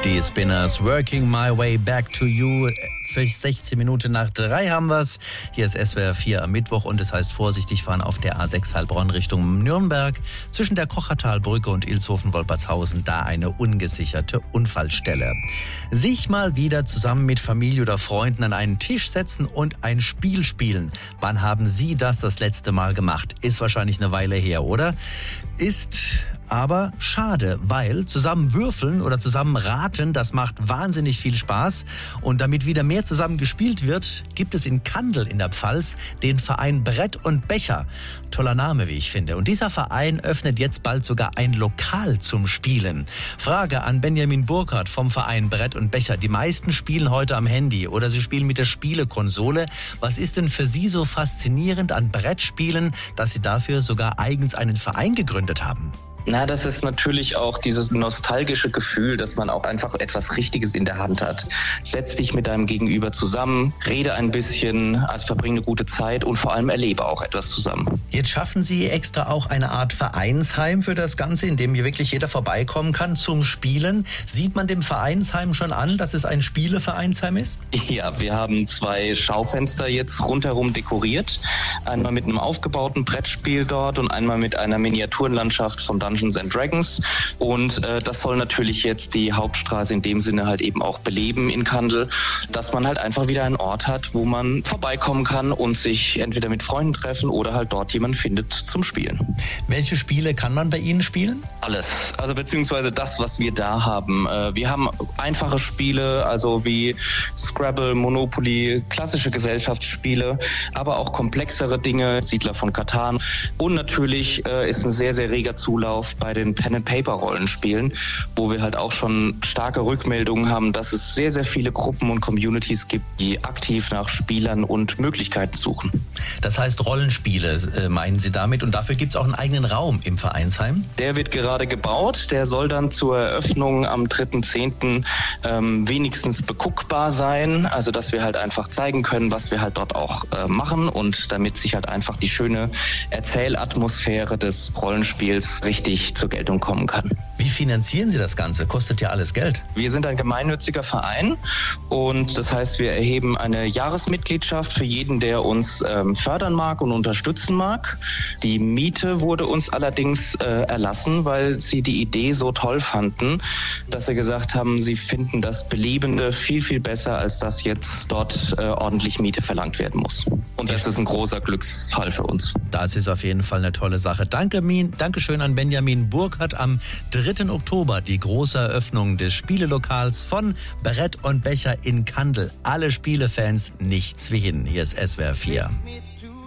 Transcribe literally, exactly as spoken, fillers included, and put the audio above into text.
Die Spinners, Working My Way Back to You. Für sechzehn Minuten nach drei haben wir's. Hier ist S W R vier am Mittwoch und es heißt vorsichtig fahren auf der A sechs Heilbronn Richtung Nürnberg. Zwischen der Kochertalbrücke und Ilshofen-Wolpertshausen da eine ungesicherte Unfallstelle. Sich mal wieder zusammen mit Familie oder Freunden an einen Tisch setzen und ein Spiel spielen. Wann haben Sie das das letzte Mal gemacht? Ist wahrscheinlich eine Weile her, oder? Ist aber schade, weil zusammen würfeln oder zusammen raten, das macht wahnsinnig viel Spaß. Und damit wieder mehr zusammen gespielt wird, gibt es in Kandel in der Pfalz den Verein Brett und Becher. Toller Name, wie ich finde. Und dieser Verein öffnet jetzt bald sogar ein Lokal zum Spielen. Frage an Benjamin Burkhardt vom Verein Brett und Becher. Die meisten spielen heute am Handy oder sie spielen mit der Spielekonsole. Was ist denn für Sie so faszinierend an Brettspielen, dass Sie dafür sogar eigens einen Verein gegründet haben? Na, das ist natürlich auch dieses nostalgische Gefühl, dass man auch einfach etwas Richtiges in der Hand hat. Setz dich mit deinem Gegenüber zusammen, rede ein bisschen, also verbring eine gute Zeit und vor allem erlebe auch etwas zusammen. Jetzt schaffen Sie extra auch eine Art Vereinsheim für das Ganze, in dem hier wirklich jeder vorbeikommen kann zum Spielen. Sieht man dem Vereinsheim schon an, dass es ein Spielevereinsheim ist? Ja, wir haben zwei Schaufenster jetzt rundherum dekoriert. Einmal mit einem aufgebauten Brettspiel dort und einmal mit einer Miniaturenlandschaft von Dungeons and Dragons. Und äh, das soll natürlich jetzt die Hauptstraße in dem Sinne halt eben auch beleben in Kandel, dass man halt einfach wieder einen Ort hat, wo man vorbeikommen kann und sich entweder mit Freunden treffen oder halt dort jemanden findet zum Spielen. Welche Spiele kann man bei Ihnen spielen? Alles, also beziehungsweise das, was wir da haben. Äh, wir haben einfache Spiele, also wie Scrabble, Monopoly, klassische Gesellschaftsspiele, aber auch komplexere Dinge, Siedler von Catan. Und natürlich äh, ist ein sehr, sehr reger Zulauf bei den Pen-and-Paper-Rollenspielen, wo wir halt auch schon starke Rückmeldungen haben, dass es sehr, sehr viele Gruppen und Communities gibt, die aktiv nach Spielern und Möglichkeiten suchen. Das heißt Rollenspiele, äh, meinen Sie damit? Und dafür gibt es auch einen eigenen Raum im Vereinsheim? Der wird gerade gebaut. Der soll dann zur Eröffnung am dritten zehnten Ähm, wenigstens beguckbar sein. Also, dass wir halt einfach zeigen können, was wir halt dort auch äh, machen und damit sich halt einfach die schöne Erzählatmosphäre des Rollenspiels richtig zur Geltung kommen kann. Wie finanzieren Sie das Ganze? Kostet ja alles Geld. Wir sind ein gemeinnütziger Verein und das heißt, wir erheben eine Jahresmitgliedschaft für jeden, der uns ähm, fördern mag und unterstützen mag. Die Miete wurde uns allerdings äh, erlassen, weil sie die Idee so toll fanden, dass sie gesagt haben, sie finden das Belebende viel, viel besser, als dass jetzt dort äh, ordentlich Miete verlangt werden muss. Und das ist ein großer Glücksfall für uns. Das ist auf jeden Fall eine tolle Sache. Danke, Dankeschön an Benjamin Burkhardt. Am dritten Oktober die große Eröffnung des Spielelokals von Brett und Becher in Kandel. Alle Spielefans, nichts wie hin. Hier ist S W R vier.